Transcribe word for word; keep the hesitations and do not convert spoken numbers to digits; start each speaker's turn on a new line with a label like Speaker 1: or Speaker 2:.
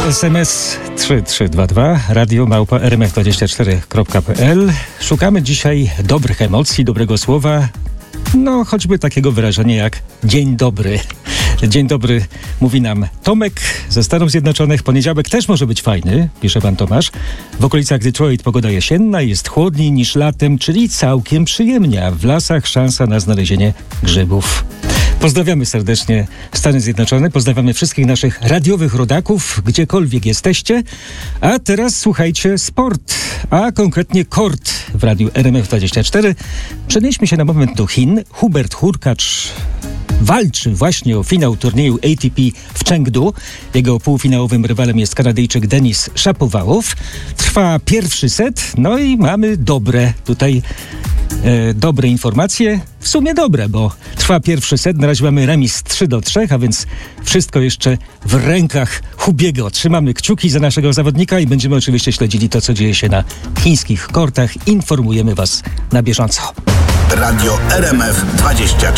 Speaker 1: S M S trzy trzy dwa dwa, radio małpa r m f dwadzieścia cztery kropka p l. Szukamy dzisiaj dobrych emocji, dobrego słowa, no choćby takiego wyrażenia jak dzień dobry. Dzień dobry mówi nam Tomek ze Stanów Zjednoczonych. Poniedziałek też może być fajny, pisze pan Tomasz. W okolicach Detroit pogoda jesienna, jest chłodniej niż latem, czyli całkiem przyjemnie, a w lasach szansa na znalezienie grzybów. Pozdrawiamy serdecznie Stany Zjednoczone, pozdrawiamy wszystkich naszych radiowych rodaków, gdziekolwiek jesteście. A teraz słuchajcie sport, a konkretnie kort w radiu R M F dwadzieścia cztery. Przenieśmy się na moment do Chin. Hubert Hurkacz walczy właśnie o finał turnieju A T P w Chengdu. Jego półfinałowym rywalem jest Kanadyjczyk Denis Shapovalov. Trwa pierwszy set, no i mamy dobre tutaj e, dobre informacje. W sumie dobre, bo trwa pierwszy set. Na razie mamy remis trzy do trzech, a więc wszystko jeszcze w rękach Hubiego. Trzymamy kciuki za naszego zawodnika i będziemy oczywiście śledzili to, co dzieje się na chińskich kortach. Informujemy was na bieżąco.
Speaker 2: Radio R M F dwadzieścia cztery.